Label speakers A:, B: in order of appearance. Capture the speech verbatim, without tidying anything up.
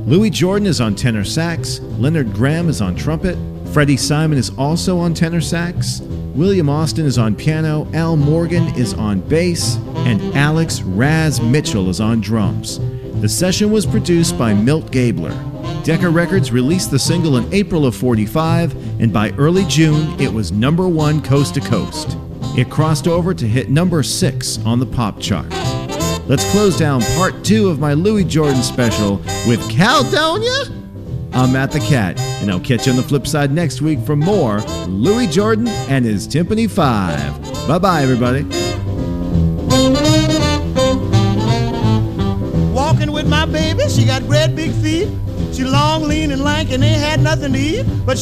A: Louis Jordan is on tenor sax, Leonard Graham is on trumpet, Freddie Simon is also on tenor sax, William Austin is on piano, Al Morgan is on bass, and Alex Raz Mitchell is on drums. The session was produced by Milt Gabler. Decca Records released the single in April of forty-five, and by early June, it was number one coast to coast. It crossed over to hit number six on the pop chart. Let's close down part two of my Louis Jordan special with Caledonia. I'm Matt the Cat, and I'll catch you on the flip side next week for more Louis Jordan and his Timpani Five. Bye-bye, everybody.
B: Walking with my baby, she got great big feet. She long, lean, and lank, and ain't had nothing to eat, but